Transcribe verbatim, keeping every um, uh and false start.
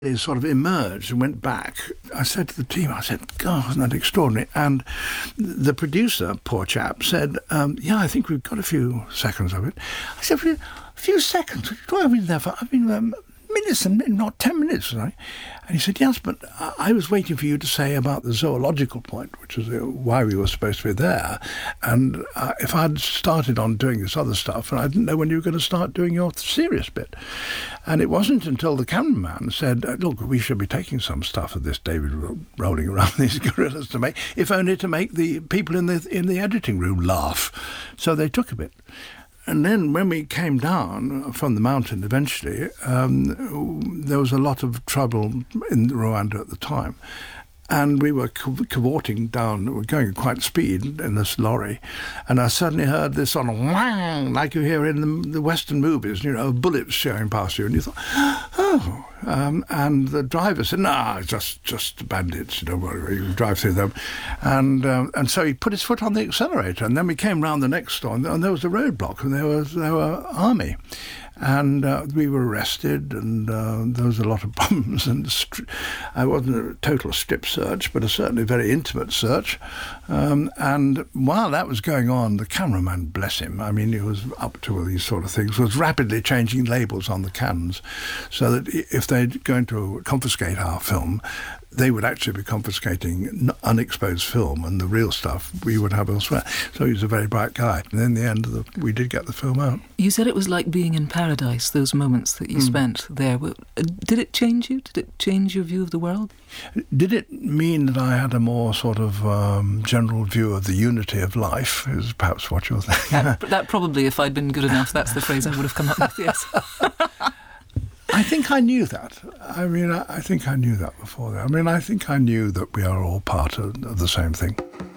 They sort of emerged and went back. I said to the team, I said, God, isn't that extraordinary? And the producer, poor chap, said, um, yeah, I think we've got a few seconds of it. I said, a few seconds? What have I been there for? I've been um, minutes and not ten minutes, right? And he said, yes, but I was waiting for you to say about the zoological point, which is why we were supposed to be there. And uh, if I'd started on doing this other stuff, and I didn't know when you were going to start doing your serious bit. And it wasn't until the cameraman said, look, we should be taking some stuff of this David rolling around these gorillas to make, if only to make the people in the in the editing room laugh. So they took a bit. And then when we came down from the mountain eventually, um, there was a lot of trouble in Rwanda at the time. And we were cavorting down, we were going at quite speed in this lorry, and I suddenly heard this sort of whang, like you hear in the, the Western movies, you know, bullets going past you, and you thought, oh. Um, and the driver said, no, just just bandits, don't worry, you drive through them. And um, and so he put his foot on the accelerator, and then we came round the next store, and there was a roadblock, and there was there were army. And uh, we were arrested, and uh, there was a lot of problems. And stri- I wasn't a total strip search, but a certainly very intimate search. Um, and while that was going on, the cameraman, bless him, I mean, he was up to all these sort of things, was rapidly changing labels on the cans, so that if they're going to confiscate our film, they would actually be confiscating unexposed film, and the real stuff we would have elsewhere. So he was a very bright guy. And in the end, the, we did get the film out. You said it was like being in paradise, those moments that you mm. spent there. Did it change you? Did it change your view of the world? Did it mean that I had a more sort of um, general view of the unity of life, is perhaps what you're thinking? That, that probably, if I'd been good enough, that's the phrase I would have come up with, yes. I think I knew that. I mean, I, I think I knew that before. I mean, I think I knew that we are all part of, of the same thing.